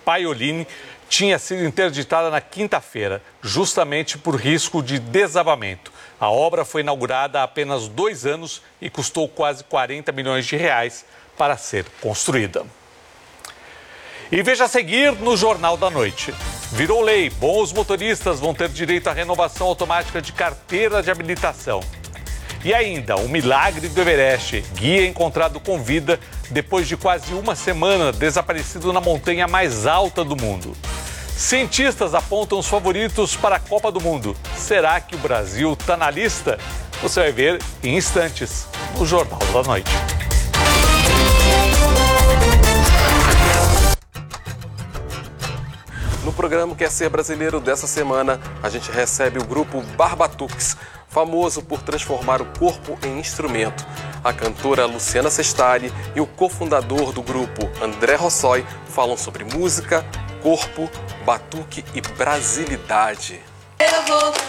Paiolini tinha sido interditada na quinta-feira, justamente por risco de desabamento. A obra foi inaugurada há apenas 2 anos e custou quase 40 milhões de reais para ser construída. E veja a seguir no Jornal da Noite. Virou lei, bons motoristas vão ter direito à renovação automática de carteira de habilitação. E ainda, o milagre do Everest, guia encontrado com vida depois de quase uma semana desaparecido na montanha mais alta do mundo. Cientistas apontam os favoritos para a Copa do Mundo. Será que o Brasil está na lista? Você vai ver em instantes no Jornal da Noite. No programa Quer Ser Brasileiro dessa semana, a gente recebe o grupo Barbatux, famoso por transformar o corpo em instrumento. A cantora Luciana Sestari e o cofundador do grupo, André Rossoi, falam sobre música, corpo, batuque e brasilidade. Eu vou